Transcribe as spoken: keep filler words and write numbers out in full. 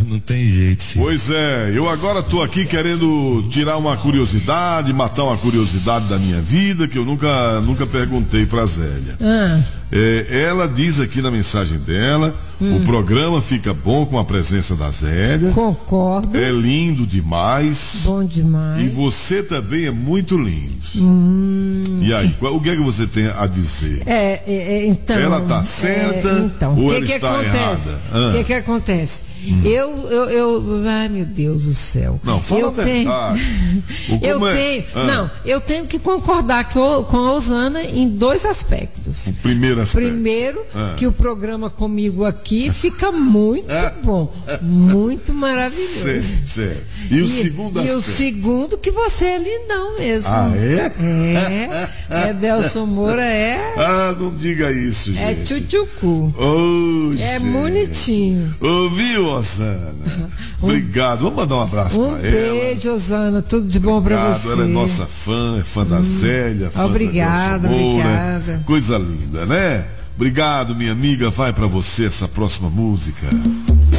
Não tem jeito, filho. Pois é, eu agora tô aqui querendo tirar uma curiosidade, matar uma curiosidade da minha vida, que eu nunca, nunca perguntei pra Zélia. Ah. É, ela diz aqui na mensagem dela, hum. o programa fica bom com a presença da Zélia. Concordo. É lindo demais. Bom demais. E você também é muito lindo. Hum. E aí, o que é que você tem a dizer? É, é, é então. Ela tá certa é, então, ou que ela que está acontece? errada? O ah. que que acontece? Hum. Eu, eu, eu, ai meu Deus do céu. Não, fala eu a verdade. Tenho, eu é? tenho, ah. não, eu tenho que concordar com, com a Osana em dois aspectos. O primeiro aspecto. Primeiro, ah. que o programa comigo aqui fica muito bom, muito maravilhoso. Certo, certo. E o e, segundo e aspecto? E o segundo, que você é lindão mesmo. Ah, é? É, é Delson Moura, é. Ah, não diga isso, gente. É tchutchucu. Oh, é gente. bonitinho. Ouviu, Osana? Um, Obrigado. Vamos mandar um abraço um pra ela. Um beijo, Osana. Tudo de bom Obrigado. pra você. Ela é nossa fã, é fã da hum. Zélia, fã obrigada, da Delson Moura. Obrigada. Coisa linda, né? Obrigado, minha amiga. Vai pra você essa próxima música.